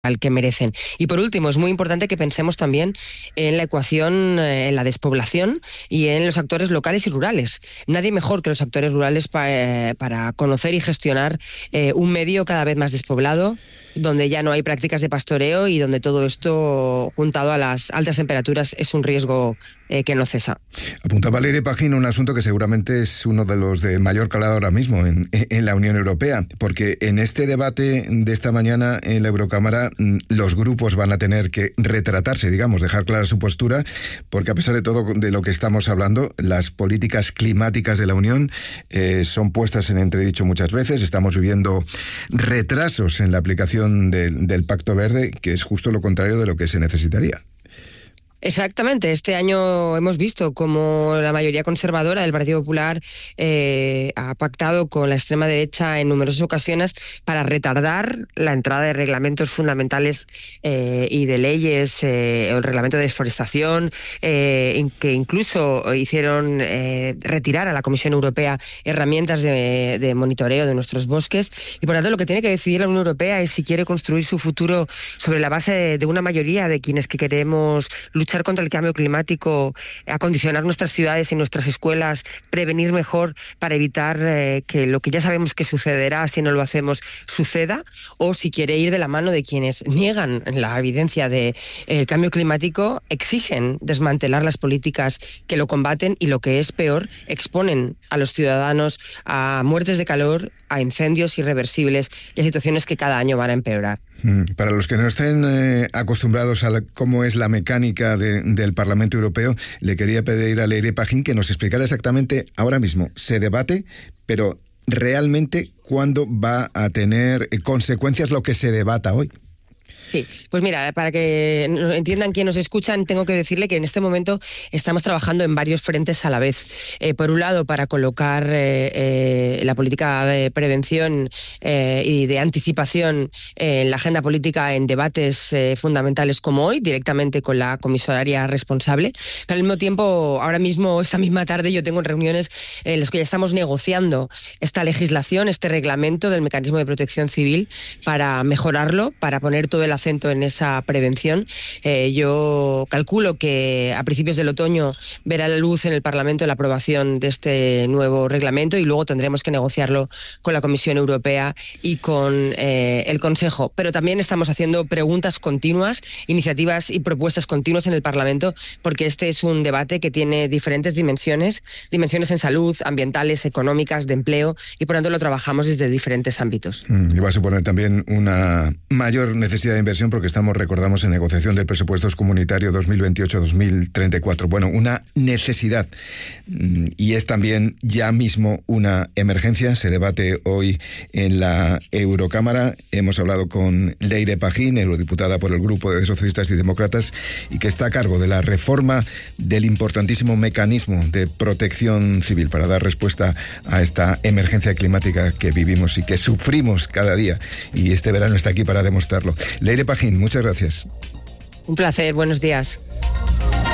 al que merecen. Y por último, es muy importante que pensemos también en la ecuación, en la despoblación y en los actores locales y rurales. Nadie mejor que los actores rurales para conocer y gestionar un medio cada vez más despoblado, donde ya no hay prácticas de pastoreo y donde todo esto, juntado a las altas temperaturas, es un riesgo que no cesa. Apuntaba Leire Pagín un asunto que seguramente es uno de los de mayor calado ahora mismo en la Unión Europea, porque en este debate de esta mañana en la Eurocámara los grupos van a tener que retratarse, digamos, dejar clara su postura, porque a pesar de todo de lo que estamos hablando, las políticas climáticas de la Unión son puestas en entredicho muchas veces. Estamos viviendo retrasos en la aplicación del Pacto Verde, que es justo lo contrario de lo que se necesitaría. Exactamente. Este año hemos visto cómo la mayoría conservadora del Partido Popular ha pactado con la extrema derecha en numerosas ocasiones para retardar la entrada de reglamentos fundamentales y de leyes, el reglamento de desforestación, que incluso hicieron retirar a la Comisión Europea herramientas de monitoreo de nuestros bosques. Y por lo tanto, lo que tiene que decidir la Unión Europea es si quiere construir su futuro sobre la base de una mayoría de quienes que queremos luchar contra el cambio climático, acondicionar nuestras ciudades y nuestras escuelas, prevenir mejor para evitar que lo que ya sabemos que sucederá si no lo hacemos suceda, o si quiere ir de la mano de quienes niegan la evidencia del cambio climático, exigen desmantelar las políticas que lo combaten y, lo que es peor, exponen a los ciudadanos a muertes de calor, a incendios irreversibles y a situaciones que cada año van a empeorar. Para los que no estén acostumbrados a cómo es la mecánica del Parlamento Europeo, le quería pedir a Leire Pagín que nos explicara exactamente ahora mismo. Se debate, pero realmente, ¿cuándo va a tener consecuencias lo que se debata hoy? Sí, pues mira, para que entiendan quienes nos escuchan, tengo que decirle que en este momento estamos trabajando en varios frentes a la vez. Por un lado, para colocar la política de prevención y de anticipación en la agenda política en debates fundamentales como hoy, directamente con la comisaria responsable. Pero al mismo tiempo, ahora mismo, esta misma tarde, yo tengo reuniones en las que ya estamos negociando esta legislación, este reglamento del mecanismo de protección civil, para mejorarlo, para poner todo el acento en esa prevención. Yo calculo que a principios del otoño verá la luz en el Parlamento la aprobación de este nuevo reglamento, y luego tendremos que negociarlo con la Comisión Europea y con el Consejo. Pero también estamos haciendo preguntas continuas, iniciativas y propuestas continuas en el Parlamento, porque este es un debate que tiene diferentes dimensiones en salud, ambientales, económicas, de empleo, y por tanto lo trabajamos desde diferentes ámbitos. Y va a suponer también una mayor necesidad de inversión, porque recordamos, en negociación del presupuestos comunitario 2028-2034. Bueno, una necesidad, y es también ya mismo una emergencia. Se debate hoy en la Eurocámara. Hemos hablado con Leire Pagín, eurodiputada por el Grupo de Socialistas y Demócratas, y que está a cargo de la reforma del importantísimo mecanismo de protección civil para dar respuesta a esta emergencia climática que vivimos y que sufrimos cada día, y este verano está aquí para demostrarlo. Leire Pagín, muchas gracias. Un placer, buenos días.